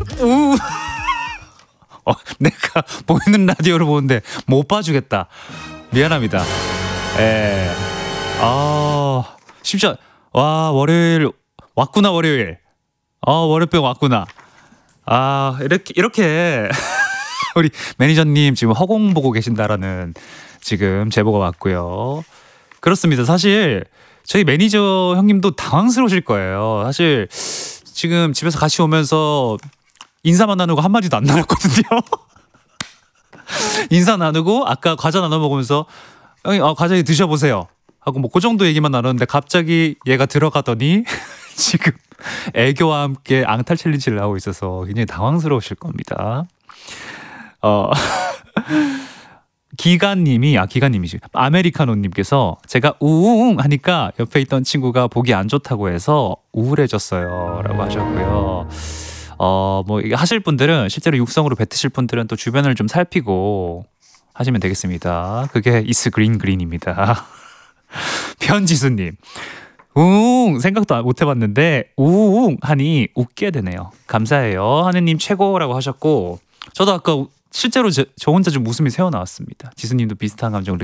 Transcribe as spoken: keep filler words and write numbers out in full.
우. 어, 내가 보이는 라디오를 보는데 못 봐주겠다. 미안합니다. 예. 아, 쉽지 않... 와, 월요일 왔구나, 월요일. 아, 월요병 왔구나. 아, 이렇게, 이렇게. 우리 매니저님 지금 허공 보고 계신다라는 지금 제보가 왔고요. 그렇습니다. 사실 저희 매니저 형님도 당황스러우실 거예요. 사실 지금 집에서 같이 오면서 인사만 나누고 한마디도 안 나눴거든요. 인사 나누고 아까 과자 나눠 먹으면서 형님 아, 과자 드셔보세요 하고 뭐 그 정도 얘기만 나눴는데 갑자기 얘가 들어가더니 지금 애교와 함께 앙탈 챌린지를 하고 있어서 굉장히 당황스러우실 겁니다. 어 기가님이 아 기가님이지 아메리카노님께서 제가 우웅 하니까 옆에 있던 친구가 보기 안 좋다고 해서 우울해졌어요 라고 하셨고요. 어, 뭐 이게 하실 분들은 실제로 육성으로 뱉으실 분들은 또 주변을 좀 살피고 하시면 되겠습니다. 그게 이스 그린 그린입니다. 편지수님 우웅 생각도 못 해봤는데 우웅 하니 웃게 되네요. 감사해요. 하느님 최고라고 하셨고 저도 아까 실제로 저, 저 혼자 좀 웃음이 새어나왔습니다. 지수님도 비슷한 감정을